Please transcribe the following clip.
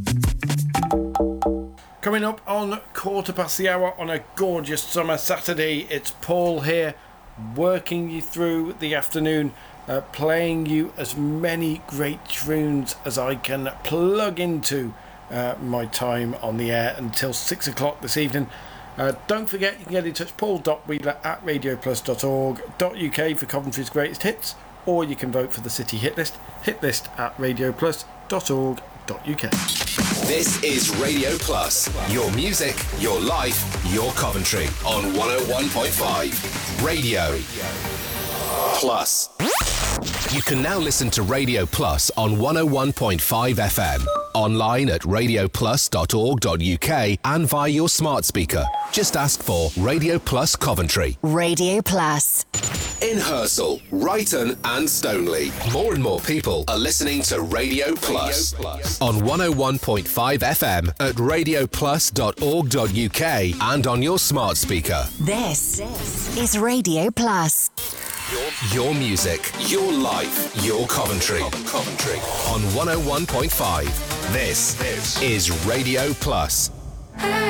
Coming up on 1:15 on a gorgeous summer Saturday, it's Paul here, working you through the afternoon, playing you as many great tunes as I can plug into my time on the air until 6 o'clock this evening. Don't forget, you can get in touch, paul.wheeler@radioplus.org.uk for Coventry's greatest hits, or you can vote for the City Hit List at radioplus.org.uk. This is Radio Plus, your music, your life, your Coventry on 101.5 Radio Plus. You can now listen to Radio Plus on 101.5 FM, online at radioplus.org.uk and via your smart speaker. Just ask for Radio Plus Coventry. Radio Plus. In Hersal, Brighton and Stoneleigh, more and more people are listening to Radio Plus on 101.5 FM at radioplus.org.uk and on your smart speaker. This is Radio Plus. Your music, your life, your Coventry. On 101.5. This is Radio Plus.